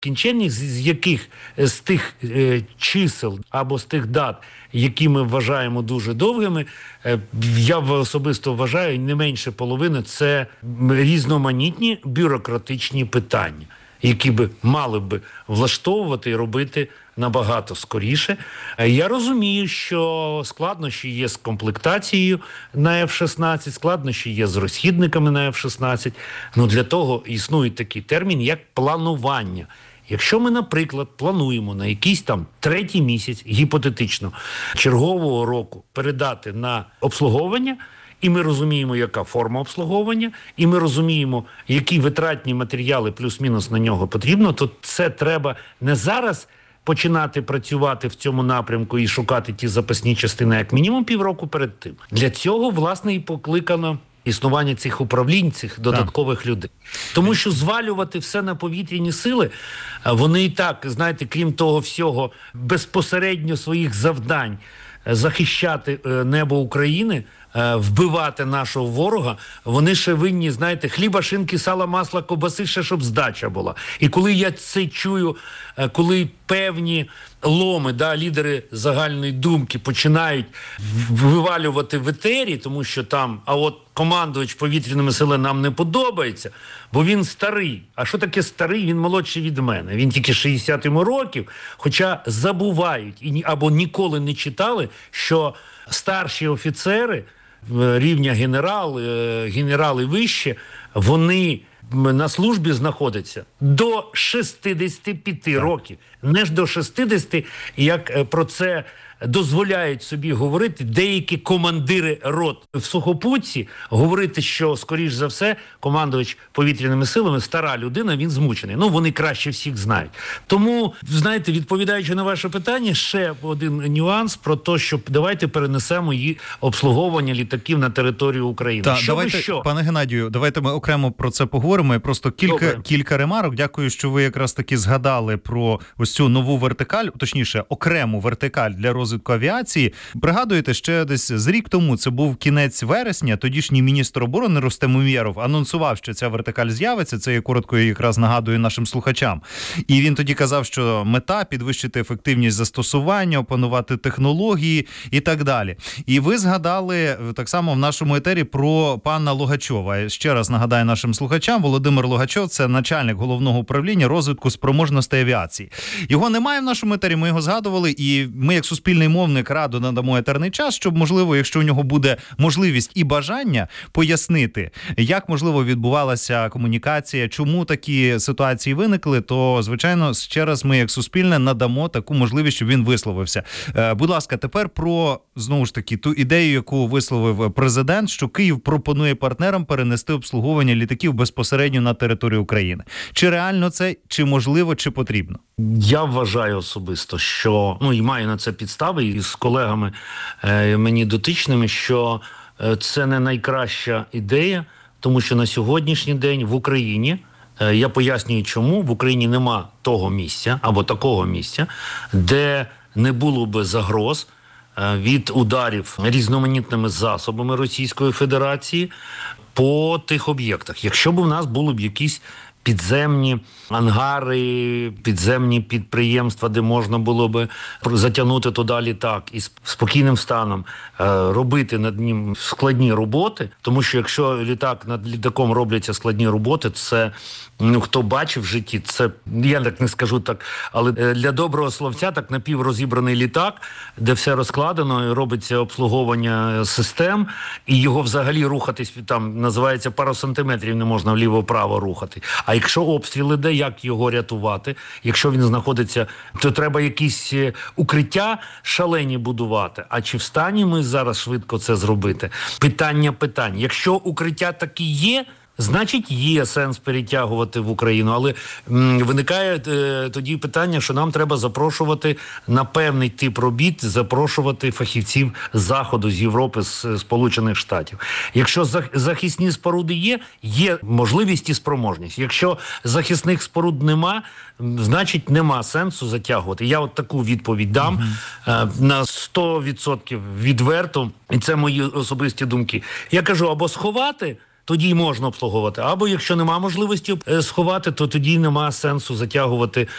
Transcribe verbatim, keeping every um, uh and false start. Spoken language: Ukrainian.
кінченних, з яких з тих е, чисел або з тих дат, які ми вважаємо дуже довгими, е, я особисто вважаю, не менше половини – це різноманітні бюрократичні питання, які би мали би влаштовувати і робити набагато скоріше. Я розумію, що складнощі є з комплектацією на еф шістнадцять, складнощі є з розхідниками на еф шістнадцять. Ну, для того існує такий термін, як планування. Якщо ми, наприклад, плануємо на якийсь там третій місяць, гіпотетично, чергового року передати на обслуговування, і ми розуміємо, яка форма обслуговування, і ми розуміємо, які витратні матеріали плюс-мінус на нього потрібно, то це треба не зараз починати працювати в цьому напрямку і шукати ті запасні частини, як мінімум півроку перед тим. Для цього, власне, і покликано існування цих управлінь, цих додаткових так. людей. Тому що звалювати все на повітряні сили, вони і так, знаєте, крім того всього, безпосередньо своїх завдань захищати небо України, вбивати нашого ворога, вони ще винні, знаєте, хліба, шинки, сала, масла, ковбаси, ще щоб здача була. І коли я це чую, коли певні ломи, да, лідери загальної думки починають вивалювати в етері, тому що там, а от командувач повітряними силами нам не подобається, бо він старий. А що таке старий? Він молодший від мене. Він тільки шістдесят йому років, хоча забувають і або ніколи не читали, що старші офіцери рівня генерал, генерали вище, вони на службі знаходяться до шістдесяти п'яти років. Не ж до шістдесяти, як про це дозволяють собі говорити деякі командири рот в сухопутці, говорити, що, скоріш за все, командувач повітряними силами, стара людина, він змучений. Ну, вони краще всіх знають. Тому, знаєте, відповідаючи на ваше питання, ще один нюанс про те, що давайте перенесемо її обслуговування літаків на територію України. Та, що давайте, що? Пане Геннадію, давайте ми окремо про це поговоримо. Просто кілька, кілька ремарок. Дякую, що ви якраз таки згадали про ось цю нову вертикаль, точніше, окрему вертикаль для розвитку авіації. Пригадуєте, ще десь з рік тому, це був кінець вересня, тодішній міністр оборони Рустем Умєров анонсував, що ця вертикаль з'явиться, це я коротко якраз нагадую нашим слухачам. І він тоді казав, що мета – підвищити ефективність застосування, опанувати технології і так далі. І ви згадали так само в нашому етері про пана Логачова. Ще раз нагадаю нашим слухачам, Володимир Логачов – це начальник головного управління розвитку спроможностей авіації. Його немає в нашому етері, ми його згадували, і ми як суспільний мовник радо надамо етерний час, щоб, можливо, якщо у нього буде можливість і бажання пояснити, як, можливо, відбувалася комунікація, чому такі ситуації виникли, то, звичайно, ще раз ми, як суспільне, надамо таку можливість, щоб він висловився. Е, будь ласка, тепер про, знову ж таки, ту ідею, яку висловив президент, що Київ пропонує партнерам перенести обслуговування літаків безпосередньо на територію України. Чи реально це, чи можливо, чи потрібно? Я вважаю особисто, що, ну і маю на це підстави, і з колегами е, мені дотичними, що е, це не найкраща ідея, тому що на сьогоднішній день в Україні, е, я пояснюю чому, в Україні нема того місця, або такого місця, де не було би загроз е, від ударів різноманітними засобами Російської Федерації по тих об'єктах. Якщо б у нас були б якісь підземні ангари, підземні підприємства, де можна було би затягнути туди літак і спокійним станом е, робити над ним складні роботи, тому що якщо літак над літаком робляться складні роботи, це, ну, хто бачив в житті, це, я так не скажу так, але для доброго словця так напіврозібраний літак, де все розкладено, і робиться обслуговування систем, і його взагалі рухатись, там, називається, пару сантиметрів не можна вліво-вправо рухати. А якщо обстріл іде, як його рятувати? Якщо він знаходиться, то треба якісь укриття шалені будувати. А чи в стані ми зараз швидко це зробити? Питання питань. Якщо укриття такі є, значить, є сенс перетягувати в Україну, але м, виникає е, тоді питання, що нам треба запрошувати на певний тип робіт, запрошувати фахівців з Заходу, з Європи, з Сполучених Штатів. Якщо захисні споруди є, є можливість і спроможність. Якщо захисних споруд нема, значить, нема сенсу затягувати. Я от таку відповідь дам е, на сто відсотків відверто, і це мої особисті думки. Я кажу, або сховати тоді можна обслуговувати. Або якщо нема можливості е, сховати, то тоді нема сенсу затягувати